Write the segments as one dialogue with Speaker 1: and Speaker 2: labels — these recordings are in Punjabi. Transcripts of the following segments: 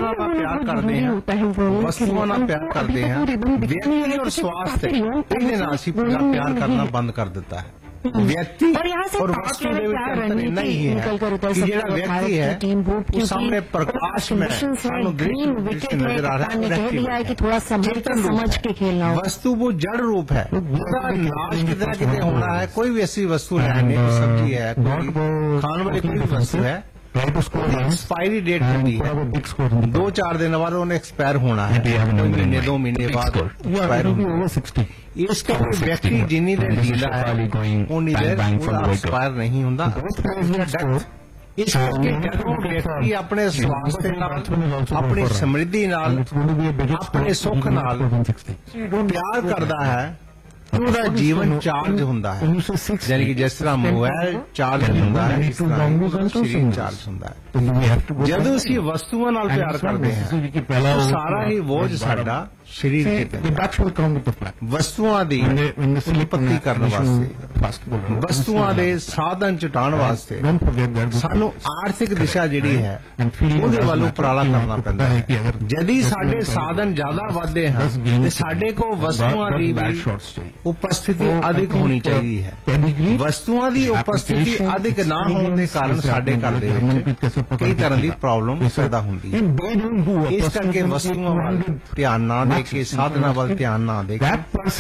Speaker 1: ਵਸਤੂਆਂ ਨਾਲ ਪਿਆਰ ਕਰਦੇ ਹਾਂ, ਵਸਤੂਆਂ ਨਾਲ ਪਿਆਰ ਕਰਦੇ ਹਾਂ, ਵਿਅਕਤੀ ਔਰ ਸਵਾਸਥ ਇਹਦੇ ਨਾਲ ਅਸੀਂ ਪੂਰਾ ਪਿਆਰ ਕਰਨਾ ਬੰਦ ਕਰ ਦਿੱਤਾ ਹੈ। ਵਿਅਕਤੀ और वस्तु ਦੇ ਵਿੱਚ ਅੰਤਰ ਇੰਨਾ ਹੀ ਹੈ ਕਿ ਜਿਹੜਾ ਵਿਅਕਤੀ ਹੈ ਉਹ ਸਾਹਮਣੇ ਪ੍ਰਕਾਸ਼ में ਸਾਨੂੰ दृश्य नजर आ रहा है,
Speaker 2: थोड़ा समझ के खेलना हो।
Speaker 1: वस्तु वो जड़ रूप है, उसका नाश कितना कितने होना है। कोई भी ऐसी वस्तु है नहीं, कोई सब्जी है, कोई खाने वाली कोई वस्तु है, एक्सपायरी डेट होती है, 2-4 दिन बाद उन्हें एक्सपायर होना है, 2 महीने बाद एक्सपायर होना। इसका कोई व्यक्ति जिन्नी देर जीला है उन्नी देर पूरा एक्सपायर नहीं होता। इस करके ਜਦੋਂ ਵਿਅਕਤੀ ਆਪਣੇ ਸਵਾਸਥ ਨਾਲ, ਆਪਣੀ ਸਮਰਿੱਧੀ ਨਾਲ, ਆਪਣੇ ਸੁੱਖ ਨਾਲ ਪਿਆਰ ਕਰਦਾ ਹੈ, ਉਹਦਾ ਜੀਵਨ ਚਾਰਜ ਹੁੰਦਾ ਹੈ। ਯਾਨੀ ਕਿ ਜਿਸ ਤਰ੍ਹਾਂ ਮੋਬਾਈਲ ਚਾਰਜ ਹੁੰਦਾ ਹੈ, ਇਸ ਤਰ੍ਹਾਂ ਸਰੀਰ ਚਾਰਜ ਹੁੰਦਾ ਹੈ। ਜਦੋਂ ਅਸੀਂ ਵਸਤੂਆਂ ਨਾਲ ਪਿਆਰ ਕਰਦੇ ਹਾਂ, ਸਾਰਾ ਹੀ ਬੋਝ ਸਾਡਾ ਸਰੀਰ ਤੇ ਵਸਤੂਆਂ ਦੀ ਉਤਪਤੀ ਕਰਨ ਵਾਸਤੇ, ਵਸਤੂਆਂ ਦੇ ਸਾਧਨ ਚੁਟਾਉਣ ਵਾਸਤੇ ਸਾਨੂੰ ਆਰਥਿਕ ਦਿਸ਼ਾ ਜਿਹੜੀ ਹੈ ਉਹਦੇ ਵੱਲ ਉਪਰਾਲਾ ਕਰਨਾ ਪੈਂਦਾ ਹੈ। ਜਦੀ ਸਾਡੇ ਸਾਧਨ ਜ਼ਿਆਦਾ ਵਧਦੇ ਹਨ ਤੇ ਸਾਡੇ ਕੋਲ ਵਸਤੂਆਂ ਦੀ ਵੀ ਉਪਸਥਿਤੀ ਅਧਿਕ ਹੋਣੀ ਚਾਹੀਦੀ ਹੈ। ਵਸਤੂਆਂ ਦੀ ਉਪਸਥਿਤੀ ਅਧਿਕ ਨਾ ਹੋਣ ਦੇ ਕਾਰਨ ਸਾਡੇ ਘਰ ਦੇ ਵਿੱਚ ਕਈ ਤਰ੍ਹਾਂ ਦੀ ਪ੍ਰੋਬਲਮ ਪੈਦਾ ਹੁੰਦੀ ਹੈ। ਇਸ ਕਰਕੇ ਵਸਤੂਆਂ ਵੱਲ ਧਿਆਨ ਨਾ ਦੇ ਕੇ, ਸਾਧਨਾ ਵੱਲ ਧਿਆਨ ਨਾ ਦੇ ਕੇ,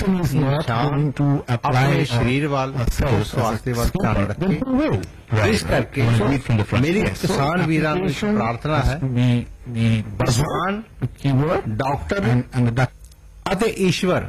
Speaker 1: ਆਪਣੇ ਸਰੀਰ ਵੱਲ, ਸਵਾਸਥ ਵੱਲ ਧਿਆਨ ਰੱਖੇ। ਇਸ ਕਰਕੇ ਮੇਰੀ ਕਿਸਾਨ ਵੀਰਾਂ ਨੂੰ ਇੱਕ ਪ੍ਰਾਰਥਨਾ ਹੈ, ਭਗਵਾਨ, ਡਾਕਟਰ ਅਤੇ ਈਸ਼ਵਰ,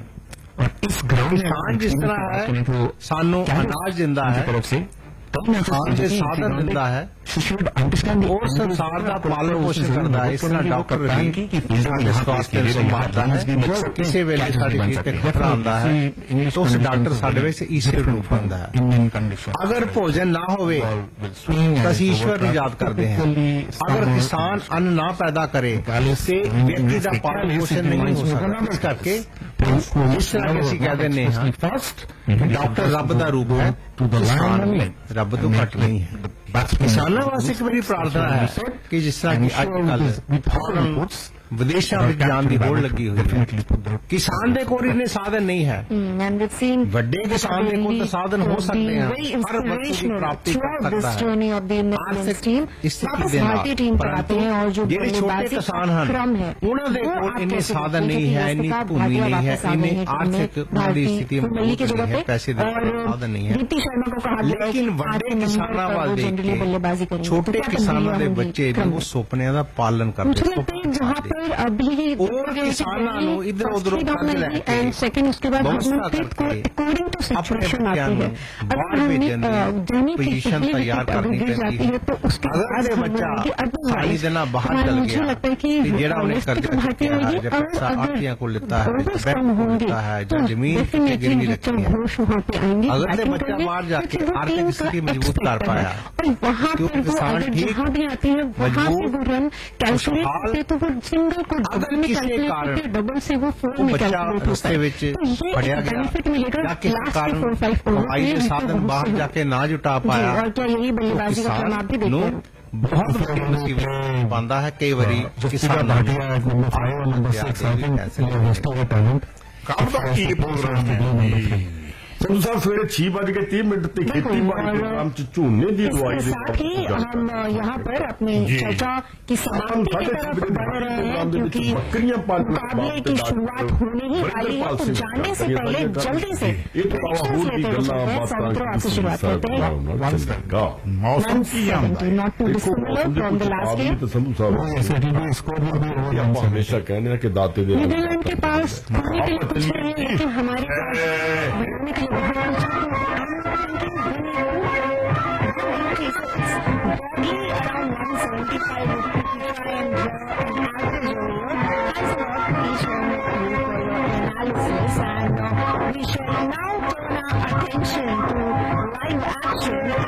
Speaker 1: ਕਿਸਾਨ ਜਿਸ ਤਰ੍ਹਾਂ ਹੈ ਸਾਨੂੰ ਅਨਾਜ ਦਿੰਦਾ ਹੈ, ਖਾਣ ਦੇ ਸਾਧਨ ਦਿੰਦਾ ਹੈ, ਉਹ ਸੰਸਾਰ ਦਾ ਪਾਲਣ ਪੋਸ਼ਣ ਕਰਦਾ ਹੈ, ਇਸ ਤਰ੍ਹਾਂ ਡਾਕਟਰ ਵੀ ਸਾਡੇ ਸਵਾਸਥ ਨੂੰ ਸੰਭਾਲਦਾ ਹੈ। ਕਿਸੇ ਵੇਲੇ ਸਾਡੇ ਸਰੀਰ ਤੇ ਖਤਰਾ ਆਉਂਦਾ ਹੈ ਤਾਂ ਉਸ ਡਾਕਟਰ ਸਾਡੇ ਵਿੱਚ ਈਸ਼ਵਰ ਰੂਪ ਹੁੰਦਾ ਹੈ। ਅਗਰ ਭੋਜਨ ਨਾ ਹੋਵੇ ਤਾਂ ਅਸੀਂ ਈਸ਼ਵਰ ਨੂੰ ਯਾਦ ਕਰਦੇ ਹਾਂ। ਅਗਰ ਕਿਸਾਨ ਅੰਨ ਨਾ ਪੈਦਾ ਕਰੇ ਤੇ ਵਿਅਕਤੀ ਦਾ ਪਾਲਣ ਪੋਸ਼ਣ ਨਹੀਂ ਹੋ ਸਕਦਾ। ਇਸ ਕਰਕੇ ਜਿਸ ਤਰ੍ਹਾਂ ਕਿ ਅਸੀਂ ਕਹਿ ਦਿੰਦੇ ਹਾਂ, ਡਾਕਟਰ ਰੱਬ ਦਾ ਰੂਪ ਹੈ, ਕਿਸਾਨ ਰੱਬ ਤੋਂ ਘੱਟ ਨਹੀਂ ਹੈ। ਕਿਸਾਨਾਂ ਵਾਸਤੇ ਇੱਕ ਮੇਰੀ ਪ੍ਰਾਰਥਨਾ ਹੈ ਕਿ ਜਿਸ ਤਰ੍ਹਾਂ ਕਿ ਅੱਜ ਕੱਲ੍ਹ ਵਿਦੇਸ਼ਾਂ ਵਿੱਚ ਜਾਣ ਦੀ ਹੋੜ ਲੱਗੀ ਹੋਈ ਹੈ, ਕਿਸਾਨ ਦੇ ਕੋਲ ਇੰਨੇ ਸਾਧਨ ਨਹੀਂ ਹੈ। ਵੱਡੇ ਕਿਸਾਨ ਦੇ ਕੋਲ ਤਾਂ ਸਾਧਨ ਹੋ ਸਕਦੇ ਹਨ, ਹਰ ਵਸਤੂ ਦੀ ਪ੍ਰਾਪਤੀ ਕਰ ਸਕਦਾ ਹੈ ਆਰਥਿਕ ਸਥਿਤੀ ਦੇ ਨਾਲ। ਜਿਹੜੇ ਛੋਟੇ ਕਿਸਾਨ ਹਨ ਉਹਨਾਂ ਦੇ ਕੋਲ ਇੰਨੇ ਸਾਧਨ ਨਹੀਂ ਹੈ, ਇੰਨੀ ਭੂਮੀ ਨਹੀਂ ਹੈ, ਇੰਨੀ ਆਰਥਿਕ ਦੀ ਸਥਿਤੀ ਨਹੀਂ ਹੈ, ਪੈਸੇ ਦੇ ਸਾਧਨ ਨਹੀਂ ਹੈ। ਲੇਕਿਨ ਵੱਡੇ ਕਿਸਾਨਾਂ ਵੱਲ ਦੇਖ ਕੇ ਛੋਟੇ ਕਿਸਾਨਾਂ ਦੇ ਬੱਚੇ ਵੀ ਉਹ ਸੁਪਨਿਆਂ ਦਾ ਪਾਲਨ ਕਰਦੇ, और किसानों को इधर उधर एंड सेकंड उसके बाद अकॉर्डिंग टू सिचुएशन आती है। अगर हमें पोजीशन तैयार करनी पड़ती है तो उसके बाद बच्चा सारी दिन बाहर चल गया लगता है कि जेड़ा उन्हें कर्जा चुका है, जब पैसा आतियां को लेता है, बैंक को लेता है, जो जमीन गिरवी रखी है, अगर ये बच्चा बाहर जाके आर्थिक स्थिति मजबूत कर पाया क्योंकि किसान ठीक मजबूत कैलकुलेट तो वो अगर किसी कारण डबल से वो बच्चा रस्ते ਵਿੱਚ पढ़िया गया या किसी कारण कमाई के साधन बाहर जाके ना जुटा पाया तो बहुत मुसीबत पाता है। कई बारी किसान
Speaker 3: संधू साहब सवेरे 6:30 ते खेतीबाड़ी प्रोग्राम च झोने की बुआई
Speaker 2: साथ ही हम यहाँ पर अपनी चर्चा की समाप्ति की तरफ बढ़ रहे हैं क्योंकि मुकाबले की शुरुआत होने ही वाली है। तो जानने से पहले जल्दी से आपसे शुरुआत करते हैं। Not to dissimilar from the last game.
Speaker 3: Sandhu साहब हमेशा कहने हैं कि दाते
Speaker 2: नीदरलैंड के पास खाने के लिए कुछ नहीं है लेकिन हमारे पास around 175